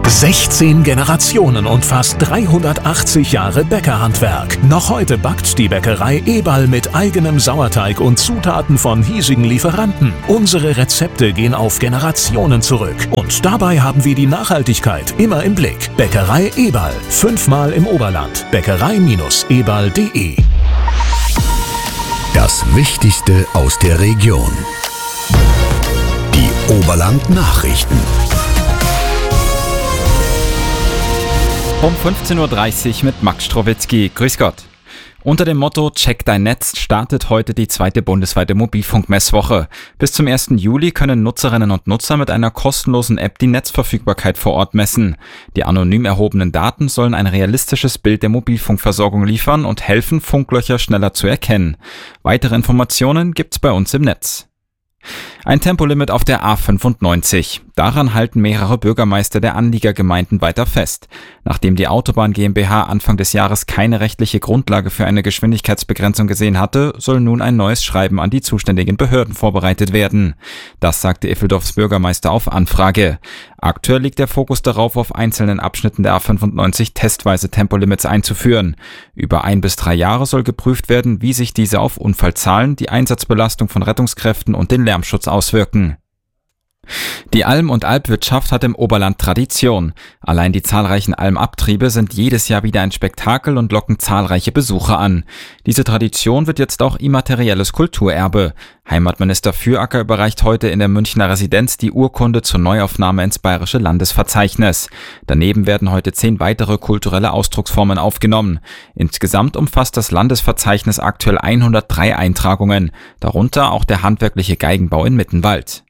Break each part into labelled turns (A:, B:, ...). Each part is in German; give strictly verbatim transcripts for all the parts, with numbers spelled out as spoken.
A: sechzehn Generationen und fast dreihundertachtzig Jahre Bäckerhandwerk. Noch heute backt die Bäckerei Eberl mit eigenem Sauerteig und Zutaten von hiesigen Lieferanten. Unsere Rezepte gehen auf Generationen zurück. Und dabei haben wir die Nachhaltigkeit immer im Blick. Bäckerei Eberl. Fünfmal im Oberland. Bäckerei Eberl punkt de.
B: Das Wichtigste aus der Region. Die Oberland-Nachrichten.
C: Um fünfzehn Uhr dreißig mit Max Strowitzki. Grüß Gott. Unter dem Motto Check dein Netz startet heute die zweite bundesweite Mobilfunkmesswoche. Bis zum ersten Juli können Nutzerinnen und Nutzer mit einer kostenlosen App die Netzverfügbarkeit vor Ort messen. Die anonym erhobenen Daten sollen ein realistisches Bild der Mobilfunkversorgung liefern und helfen, Funklöcher schneller zu erkennen. Weitere Informationen gibt's bei uns im Netz. Ein Tempolimit auf der A fünfundneunzig. Daran halten mehrere Bürgermeister der Anliegergemeinden weiter fest. Nachdem die Autobahn GmbH Anfang des Jahres keine rechtliche Grundlage für eine Geschwindigkeitsbegrenzung gesehen hatte, soll nun ein neues Schreiben an die zuständigen Behörden vorbereitet werden. Das sagte Iffeldorfs Bürgermeister auf Anfrage. Aktuell liegt der Fokus darauf, auf einzelnen Abschnitten der A fünfundneunzig testweise Tempolimits einzuführen. Über ein bis drei Jahre soll geprüft werden, wie sich diese auf Unfallzahlen, die Einsatzbelastung von Rettungskräften und den Lärmschutz auswirken. Die Alm- und Alpwirtschaft hat im Oberland Tradition. Allein die zahlreichen Almabtriebe sind jedes Jahr wieder ein Spektakel und locken zahlreiche Besucher an. Diese Tradition wird jetzt auch immaterielles Kulturerbe. Heimatminister Füracker überreicht heute in der Münchner Residenz die Urkunde zur Neuaufnahme ins Bayerische Landesverzeichnis. Daneben werden heute zehn weitere kulturelle Ausdrucksformen aufgenommen. Insgesamt umfasst das Landesverzeichnis aktuell hundertdrei Eintragungen, darunter auch der handwerkliche Geigenbau in Mittenwald.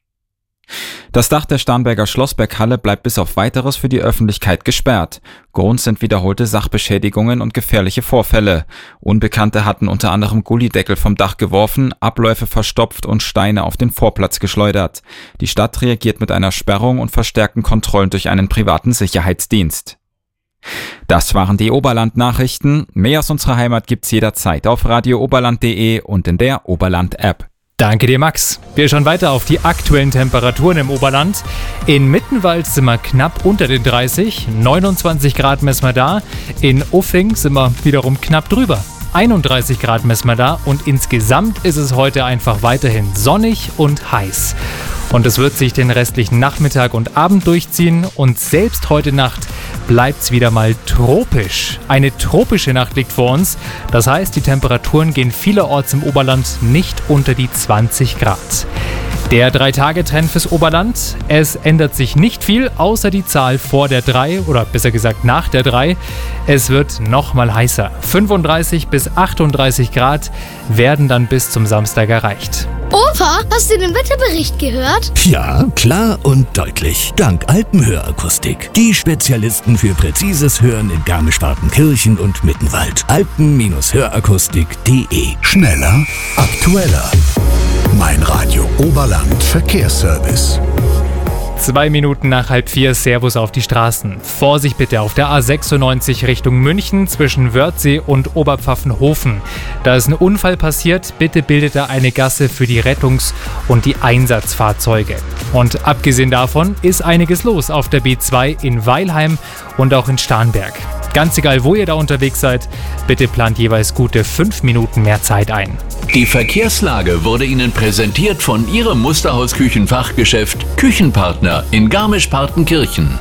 C: Das Dach der Starnberger Schlossberghalle bleibt bis auf Weiteres für die Öffentlichkeit gesperrt. Grund sind wiederholte Sachbeschädigungen und gefährliche Vorfälle. Unbekannte hatten unter anderem Gullideckel vom Dach geworfen, Abläufe verstopft und Steine auf den Vorplatz geschleudert. Die Stadt reagiert mit einer Sperrung und verstärkten Kontrollen durch einen privaten Sicherheitsdienst. Das waren die Oberland-Nachrichten. Mehr aus unserer Heimat gibt's jederzeit auf radio oberland punkt de und in der Oberland-App.
D: Danke dir, Max. Wir schauen weiter auf die aktuellen Temperaturen im Oberland. In Mittenwald sind wir knapp unter den dreißig, neunundzwanzig Grad messen wir da. In Uffing sind wir wiederum knapp drüber, einunddreißig Grad messen wir da. Und insgesamt ist es heute einfach weiterhin sonnig und heiß. Und es wird sich den restlichen Nachmittag und Abend durchziehen und selbst heute Nacht bleibt es wieder mal tropisch. Eine tropische Nacht liegt vor uns. Das heißt, die Temperaturen gehen vielerorts im Oberland nicht unter die zwanzig Grad. Der Drei-Tage-Trend fürs Oberland. Es ändert sich nicht viel, außer die Zahl vor der drei oder besser gesagt nach der drei. Es wird noch mal heißer. fünfunddreißig bis achtunddreißig Grad werden dann bis zum Samstag erreicht.
E: Opa, hast du den Wetterbericht gehört?
B: Ja, klar und deutlich. Dank Alpenhörakustik. Die Spezialisten für präzises Hören in Garmisch-Partenkirchen und Mittenwald. alpen Hörakustik punkt de. Schneller, aktueller. Mein Radio Oberland Verkehrsservice.
D: Zwei Minuten nach halb vier, Servus auf die Straßen. Vorsicht bitte auf der A sechsundneunzig Richtung München zwischen Wörthsee und Oberpfaffenhofen. Da ist ein Unfall passiert, bitte bildet da eine Gasse für die Rettungs- und die Einsatzfahrzeuge. Und abgesehen davon ist einiges los auf der B zwei in Weilheim und auch in Starnberg. Ganz egal, wo ihr da unterwegs seid, bitte plant jeweils gute fünf Minuten mehr Zeit ein.
F: Die Verkehrslage wurde Ihnen präsentiert von Ihrem Musterhaus-Küchenfachgeschäft Küchenpartner in Garmisch-Partenkirchen.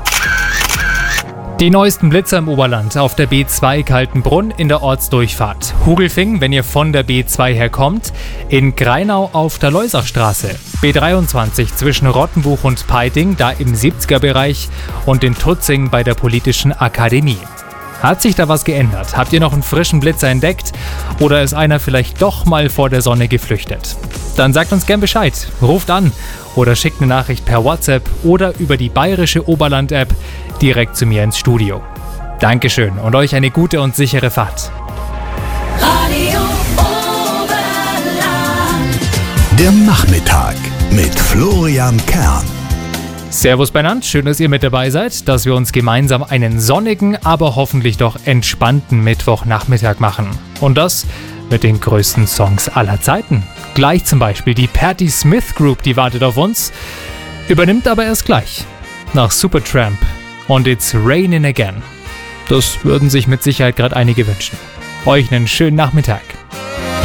D: Die neuesten Blitzer im Oberland auf der B zwei Kaltenbrunn in der Ortsdurchfahrt. Hugelfing, wenn ihr von der B zwei herkommt, in Greinau auf der Leusachstraße. B dreiundzwanzig zwischen Rottenbuch und Peiting, da im siebziger Bereich und in Tutzing bei der Politischen Akademie. Hat sich da was geändert? Habt ihr noch einen frischen Blitzer entdeckt? Oder ist einer vielleicht doch mal vor der Sonne geflüchtet? Dann sagt uns gern Bescheid, ruft an oder schickt eine Nachricht per WhatsApp oder über die bayerische Oberland-App direkt zu mir ins Studio. Dankeschön und euch eine gute und sichere Fahrt.
G: Radio Oberland.
B: Der Nachmittag mit Florian Kern.
D: Servus beieinander, schön, dass ihr mit dabei seid, dass wir uns gemeinsam einen sonnigen, aber hoffentlich doch entspannten Mittwochnachmittag machen. Und das mit den größten Songs aller Zeiten. Gleich zum Beispiel die Patti Smith Group, die wartet auf uns, übernimmt aber erst gleich. Nach Supertramp und It's Raining Again. Das würden sich mit Sicherheit gerade einige wünschen. Euch einen schönen Nachmittag.